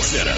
Center.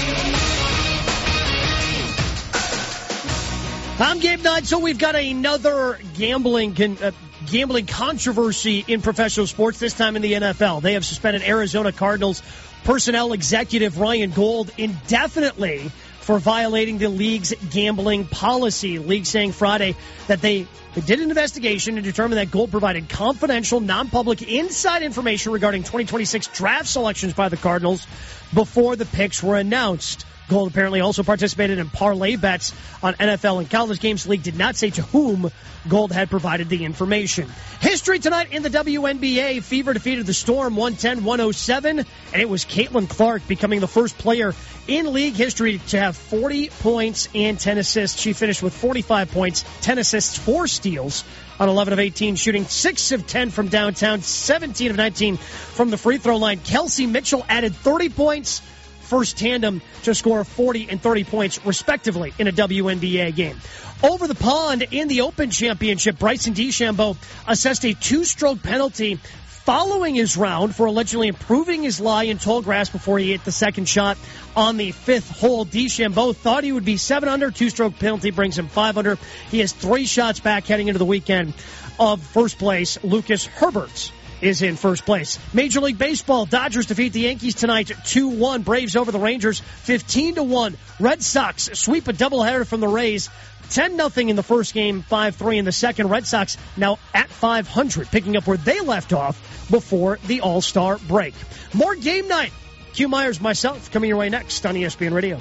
I'm Gabe Knight. So we've got another gambling controversy in professional sports, this time in the NFL. They have suspended Arizona Cardinals personnel executive Ryan Gold indefinitely for violating the league's gambling policy. League saying Friday that they did an investigation and determined that Gold provided confidential, non-public inside information regarding 2026 draft selections by the Cardinals before the picks were announced. Gold apparently also participated in parlay bets on NFL and college games. The league did not say to whom Gold had provided the information. History tonight in the WNBA. Fever defeated the Storm 110-107, and it was Caitlin Clark becoming the first player in league history to have 40 points and 10 assists. She finished with 45 points, 10 assists, 4 steals on 11 of 18, shooting 6 of 10 from downtown, 17 of 19 from the free throw line. Kelsey Mitchell added 30 points, first tandem to score 40 and 30 points, respectively, in a WNBA game. Over the pond in the Open Championship, Bryson DeChambeau assessed a 2-stroke penalty following his round for allegedly improving his lie in tall grass before he hit the second shot on the 5th hole. DeChambeau thought he would be 7 under. 2-stroke penalty brings him 5 under. He has 3 shots back heading into the weekend of first place. Lucas Herbert is in first place. Major League Baseball, Dodgers defeat the Yankees tonight 2-1. Braves over the Rangers 15-1. Red Sox sweep a doubleheader from the Rays 10-0 in the first game, 5-3 in the second. Red Sox now at 500, picking up where they left off before the All-Star break. More Game Night. Q Myers, myself, coming your way next on ESPN Radio.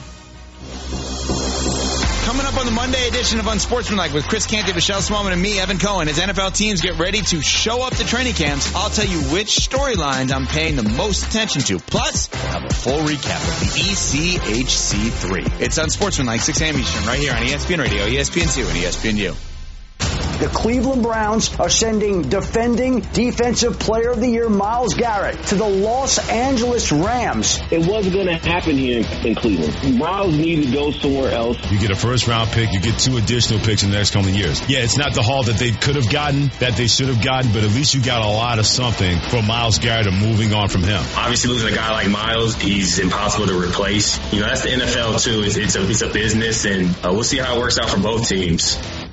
Coming up on the Monday edition of Unsportsmanlike with Chris Canty, Michelle Smallman, and me, Evan Cohen, as NFL teams get ready to show up to training camps, I'll tell you which storylines I'm paying the most attention to. Plus, we'll have a full recap of the ECHC3. It's Unsportsmanlike, 6 a.m. Eastern, right here on ESPN Radio, ESPN2, and ESPNU. The Cleveland Browns are sending defending Defensive Player of the Year Myles Garrett to the Los Angeles Rams. It wasn't going to happen here in Cleveland. Myles needed to go somewhere else. You get a first-round pick, you get 2 additional picks in the next couple of years. Yeah, it's not the haul that they could have gotten, that they should have gotten, but at least you got a lot of something from Myles Garrett and moving on from him. Obviously, losing a guy like Myles, he's impossible to replace. You know, that's the NFL, too. It's a business, and we'll see how it works out for both teams.